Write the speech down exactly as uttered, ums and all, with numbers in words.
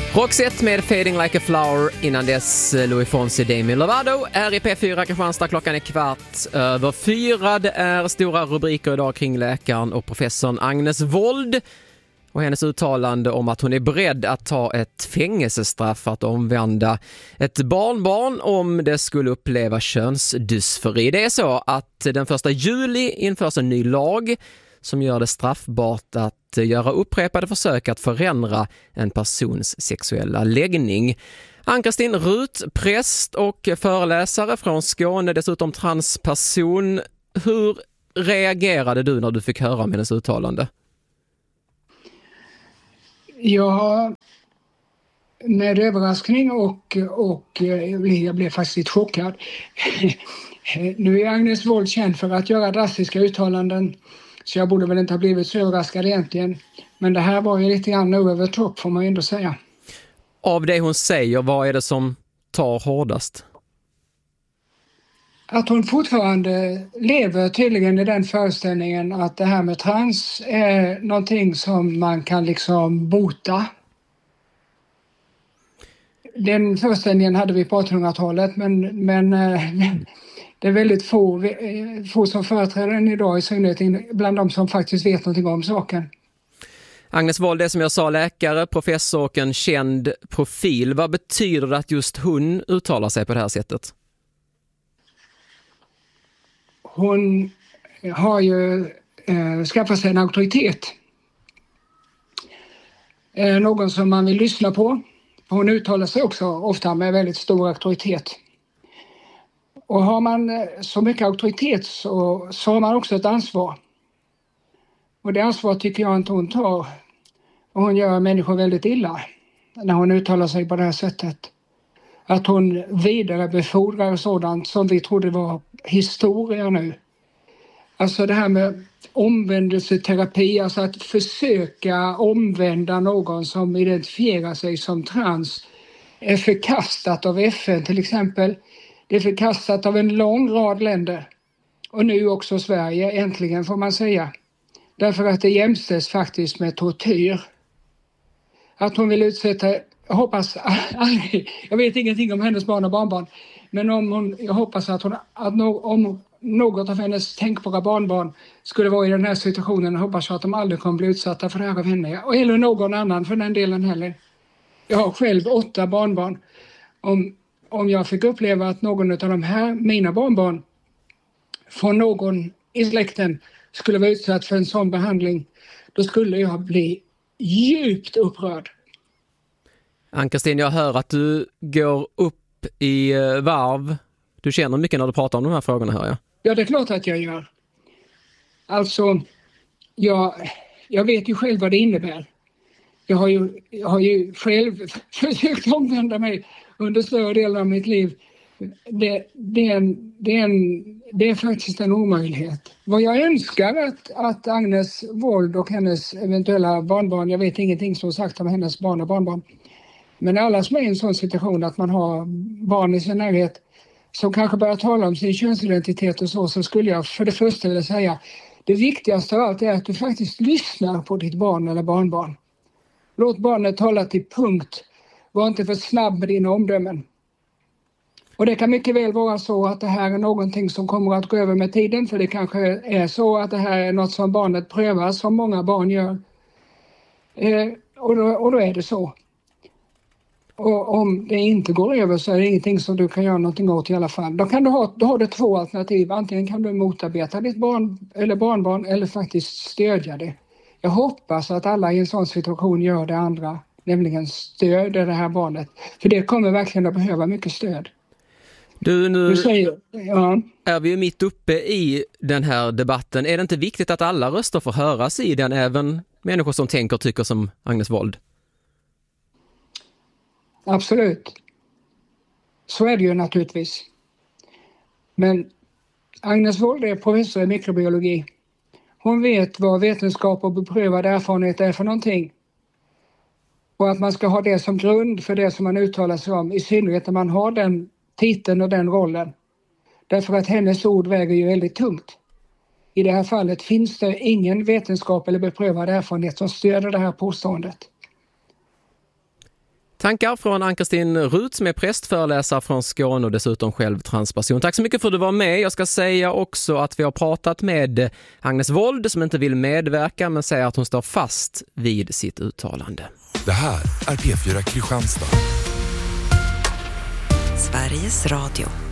Roxette med Fading Like a Flower, innan dess Louis Fonsi, Demi Lovato. Är i P fyra Kristianstad, klockan är kvart över fyra. Det är stora rubriker idag kring läkaren och professorn Agnes Wold och hennes uttalande om att hon är beredd att ta ett fängelsestraff för att omvända ett barnbarn om det skulle uppleva könsdysfori. Det är så att den första juli införs en ny lag som gör det straffbart att göra upprepade försök att förändra en persons sexuella läggning. Ann-Kristin Ruth, präst och föreläsare från Skåne, dessutom transperson. Hur reagerade du när du fick höra om hennes uttalande? Ja, med överraskning och, och jag blev faktiskt chockad. Nu är Agnes Wold känd för att göra drastiska uttalanden, så jag borde väl inte ha blivit så överraskad egentligen. Men det här var ju lite grann över topp, får man ju ändå säga. Av det hon säger, vad är det som tar hårdast? Att hon fortfarande lever tydligen i den föreställningen att det här med trans är någonting som man kan liksom bota. Den föreställningen hade vi på artonhundratalet, men, men det är väldigt få, få som företräder den idag, i synnerhet bland de som faktiskt vet någonting om saken. Agnes Wold är, som jag sa, läkare, professor och en känd profil. Vad betyder det att just hon uttalar sig på det här sättet? Hon har ju eh, skaffat sig en auktoritet. Eh, någon som man vill lyssna på. Hon uttalar sig också ofta med väldigt stor auktoritet. Och har man så mycket auktoritet så, så har man också ett ansvar. Och det ansvar tycker jag inte hon tar. Och hon gör människor väldigt illa när hon uttalar sig på det här sättet. Att hon vidarebefordrar sådant som vi trodde var historia nu. Alltså det här med omvändelseterapi, alltså att försöka omvända någon som identifierar sig som trans, är förkastat av F N till exempel. Det är förkastat av en lång rad länder. Och nu också Sverige, äntligen får man säga. Därför att det jämställs faktiskt med tortyr. Att hon vill utsätta, jag hoppas aldrig, jag vet ingenting om hennes barn och barnbarn. Men om hon, jag hoppas att, hon, att no, om något av hennes tänkbara barnbarn skulle vara i den här situationen, jag hoppas att de aldrig kommer bli utsatta för det här av henne. Eller någon annan för den delen heller. Jag har själv åtta barnbarn. Om, om jag fick uppleva att någon av de här, mina barnbarn, från någon i släkten skulle vara utsatt för en sån behandling, då skulle jag bli djupt upprörd. Ann-Kristin, jag hör att du går upp i varv. Du känner mycket när du pratar om de här frågorna, hör jag. Ja, det är klart att jag gör. Alltså, jag, jag vet ju själv vad det innebär. Jag har ju, jag har ju själv försökt omvända mig under större delen av mitt liv. Det, det, är en, det, är en, det är faktiskt en omöjlighet. Vad jag önskar att, att Agnes Wold och hennes eventuella barnbarn, jag vet ingenting som sagt om hennes barn och barnbarn, men alla som är i en sån situation att man har barn i sin närhet som kanske börjar tala om sin könsidentitet och så, så skulle jag för det första vilja säga, det viktigaste av allt är att du faktiskt lyssnar på ditt barn eller barnbarn. Låt barnet tala till punkt. Var inte för snabb med dina omdömen. Och det kan mycket väl vara så att det här är någonting som kommer att gå över med tiden, för det kanske är så att det här är något som barnet prövar, som många barn gör. Eh, och, då, och då är det så. Och om det inte går över så är det ingenting som du kan göra någonting åt i alla fall. Då, kan du ha, då har du två alternativ. Antingen kan du motarbeta ditt barn eller barnbarn eller faktiskt stödja det. Jag hoppas att alla i en sån situation gör det andra, nämligen stödja det här barnet. För det kommer verkligen att behöva mycket stöd. Du, nu du säger, ja. är vi ju mitt uppe i den här debatten. Är det inte viktigt att alla röster får höras i den, även människor som tänker och tycker som Agnes Wold? Absolut. Så är det ju naturligtvis. Men Agnes Wold är professor i mikrobiologi. Hon vet vad vetenskap och beprövad erfarenhet är för någonting. Och att man ska ha det som grund för det som man uttalar sig om, i synnerhet när man har den titeln och den rollen. Därför att hennes ord väger ju väldigt tungt. I det här fallet finns det ingen vetenskap eller beprövad erfarenhet som stöder det här påståendet. Tankar från Ann-Kristin Ruth som är prästföreläsare från Skåne och dessutom själv transperson. Tack så mycket för att du var med. Jag ska säga också att vi har pratat med Agnes Wold som inte vill medverka men säger att hon står fast vid sitt uttalande. Det här är P fyra Kristianstad. Sveriges Radio.